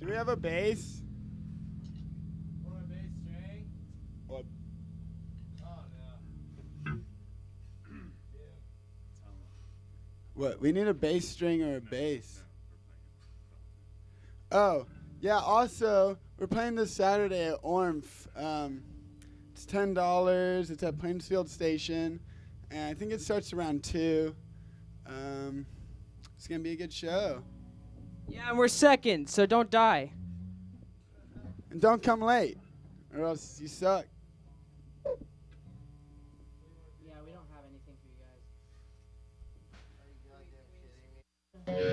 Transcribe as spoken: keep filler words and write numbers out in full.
Do we have a bass? Want a bass string? What? Oh, no. What? We need a bass string or a bass. Oh, yeah. Also, we're playing this Saturday at Ormf. Um, it's ten dollars. It's at Plainsfield Station, and I think it starts around two. Um, it's gonna be a good show. Yeah, and we're second, so don't die. And don't come late, or else you suck. Yeah, we don't have anything for you guys. Are you goddamn kidding me?